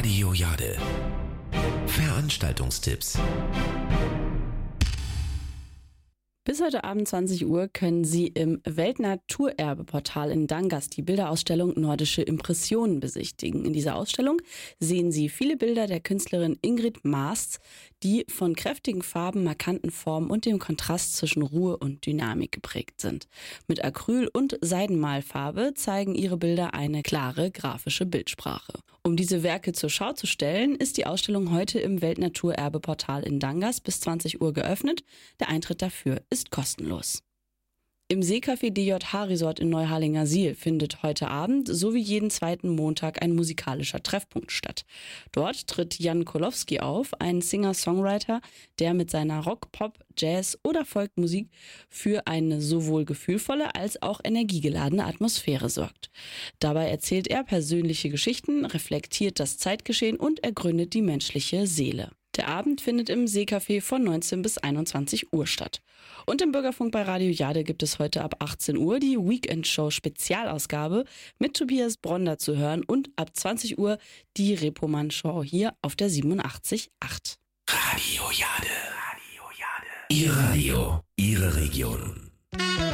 Radio Jade. Veranstaltungstipps. Bis heute Abend 20 Uhr können Sie im Weltnaturerbe-Portal in Dangas die Bilderausstellung Nordische Impressionen besichtigen. In dieser Ausstellung sehen Sie viele Bilder der Künstlerin Ingrid Masts, die von kräftigen Farben, markanten Formen und dem Kontrast zwischen Ruhe und Dynamik geprägt sind. Mit Acryl- und Seidenmalfarbe zeigen ihre Bilder eine klare grafische Bildsprache. Um diese Werke zur Schau zu stellen, ist die Ausstellung heute im Weltnaturerbe-Portal in Dangas bis 20 Uhr geöffnet. Der Eintritt dafür ist kostenlos. Im Seecafé DJH Resort in Neuharlingersiel findet heute Abend sowie jeden zweiten Montag ein musikalischer Treffpunkt statt. Dort tritt Jan Kolowski auf, ein Singer-Songwriter, der mit seiner Rock-, Pop-, Jazz- oder Folkmusik für eine sowohl gefühlvolle als auch energiegeladene Atmosphäre sorgt. Dabei erzählt er persönliche Geschichten, reflektiert das Zeitgeschehen und ergründet die menschliche Seele. Der Abend findet im Seecafé von 19 bis 21 Uhr statt. Und im Bürgerfunk bei Radio Jade gibt es heute ab 18 Uhr die Weekend-Show Spezialausgabe mit Tobias Bronder zu hören und ab 20 Uhr die Reeperbahn-Show hier auf der 87.8. Radio Jade. Ihr Radio, Ihre Region.